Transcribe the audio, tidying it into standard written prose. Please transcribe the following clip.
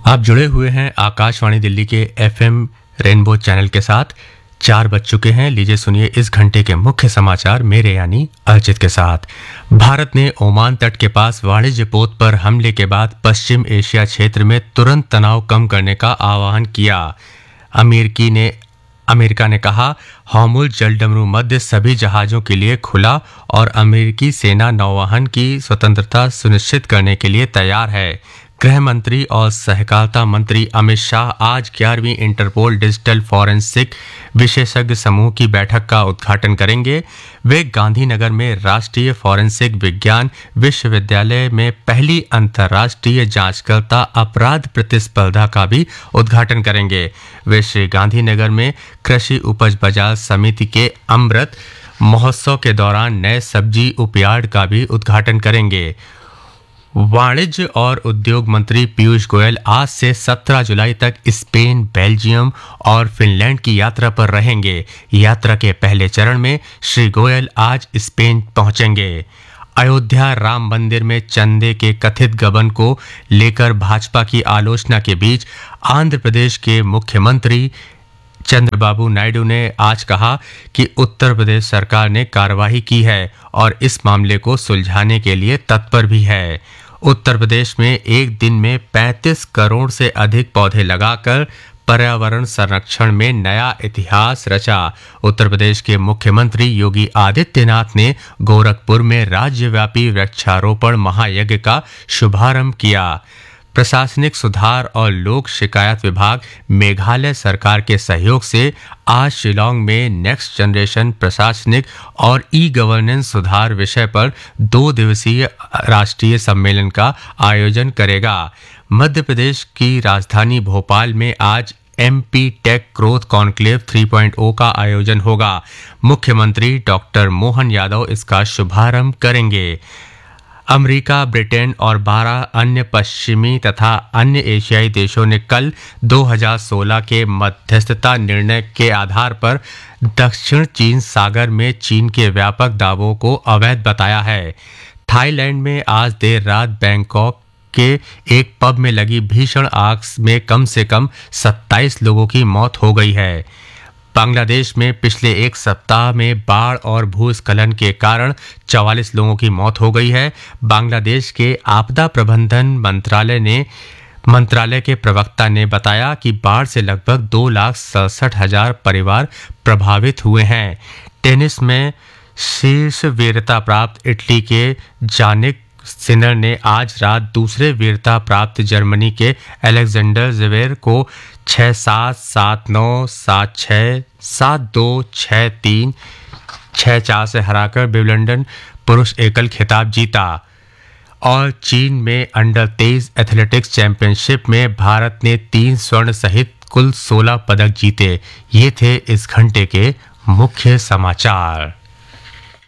आप जुड़े हुए हैं आकाशवाणी दिल्ली के एफएम रेनबो चैनल के साथ। 4 बज चुके हैं। लीजिए सुनिए इस घंटे के मुख्य समाचार मेरे यानी अर्जित के साथ। भारत ने ओमान तट के पास वाणिज्य पोत पर हमले के बाद पश्चिम एशिया क्षेत्र में तुरंत तनाव कम करने का आह्वान किया। अमेरिका ने कहा हॉर्मुज़ जलडमरू मध्य सभी जहाज़ों के लिए खुला और अमेरिकी सेना नौवहन की स्वतंत्रता सुनिश्चित करने के लिए तैयार है। गृह मंत्री और सहकारिता मंत्री अमित शाह आज 11वीं इंटरपोल डिजिटल फॉरेंसिक विशेषज्ञ समूह की बैठक का उद्घाटन करेंगे। वे गांधीनगर में राष्ट्रीय फॉरेंसिक विज्ञान विश्वविद्यालय में पहली अंतर्राष्ट्रीय जांचकर्ता अपराध प्रतिस्पर्धा का भी उद्घाटन करेंगे। वे श्री गांधीनगर में कृषि उपज बाजार समिति के अमृत महोत्सव के दौरान नए सब्जी उपयार्ड का भी उद्घाटन करेंगे। वाणिज्य और उद्योग मंत्री पीयूष गोयल आज से 17 जुलाई तक स्पेन, बेल्जियम और फिनलैंड की यात्रा पर रहेंगे। यात्रा के पहले चरण में श्री गोयल आज स्पेन पहुंचेंगे। अयोध्या राम मंदिर में चंदे के कथित गबन को लेकर भाजपा की आलोचना के बीच आंध्र प्रदेश के मुख्यमंत्री चंद्रबाबू नायडू ने आज कहा कि उत्तर प्रदेश सरकार ने कार्रवाई की है और इस मामले को सुलझाने के लिए तत्पर भी है। उत्तर प्रदेश में एक दिन में 35 करोड़ से अधिक पौधे लगाकर पर्यावरण संरक्षण में नया इतिहास रचा। उत्तर प्रदेश के मुख्यमंत्री योगी आदित्यनाथ ने गोरखपुर में राज्यव्यापी वृक्षारोपण महायज्ञ का शुभारंभ किया। प्रशासनिक सुधार और लोक शिकायत विभाग मेघालय सरकार के सहयोग से आज शिलांग में नेक्स्ट जनरेशन प्रशासनिक और ई गवर्नेंस सुधार विषय पर 2 दिवसीय राष्ट्रीय सम्मेलन का आयोजन करेगा। मध्य प्रदेश की राजधानी भोपाल में आज MP टेक ग्रोथ कॉन्क्लेव 3.0 का आयोजन होगा। मुख्यमंत्री डॉक्टर मोहन यादव इसका शुभारंभ करेंगे। अमेरिका, ब्रिटेन और 12 अन्य पश्चिमी तथा अन्य एशियाई देशों ने कल 2016 के मध्यस्थता निर्णय के आधार पर दक्षिण चीन सागर में चीन के व्यापक दावों को अवैध बताया है। थाईलैंड में आज देर रात बैंकॉक के एक पब में लगी भीषण आग में कम से कम 27 लोगों की मौत हो गई है। बांग्लादेश में पिछले एक सप्ताह में बाढ़ और भूस्खलन के कारण 44 लोगों की मौत हो गई है। बांग्लादेश के आपदा प्रबंधन मंत्रालय के प्रवक्ता ने बताया कि बाढ़ से लगभग 2,67,000 परिवार प्रभावित हुए हैं। टेनिस में शीर्ष वीरता प्राप्त इटली के जानिक सिनर ने आज रात दूसरे वीरता प्राप्त जर्मनी के अलेक्जेंडर ज़वेरेव को 6-7, 7-9, 7-6, 7-2, 6-3, 6-4 से हराकर विंबलडन पुरुष एकल खिताब जीता। और चीन में अंडर 23 एथलेटिक्स चैंपियनशिप में भारत ने 3 स्वर्ण सहित कुल 16 पदक जीते। ये थे इस घंटे के मुख्य समाचार।